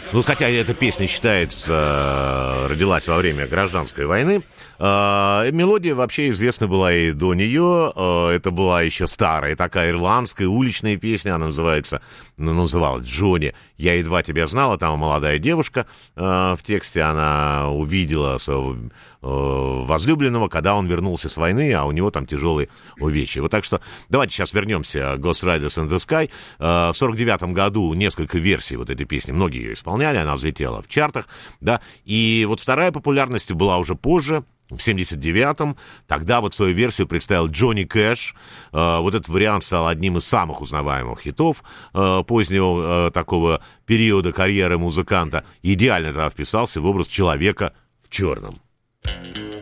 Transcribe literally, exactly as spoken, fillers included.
Ну, хотя эта песня считается, родилась во время гражданской войны, мелодия вообще известна была и до нее. Это была еще старая такая ирландская уличная песня, она называется, ну, называлась «Джонни, я едва тебя знала». Там молодая девушка в тексте, она увидела своего возлюбленного, когда он вернулся с войны, а у него там тяжелые увечья. Вот так что давайте сейчас вернемся к Ghost Riders in the Sky. В сорок девятом году несколько версий вот этой песни, многие ее исполняли, она взлетела в чартах, да, и вот вторая популярность была уже позже, в семьдесят девятом, тогда вот свою версию представил Джонни Кэш. Э, вот этот вариант стал одним из самых узнаваемых хитов э, позднего э, такого периода карьеры музыканта. Идеально тогда вписался в образ человека в черном.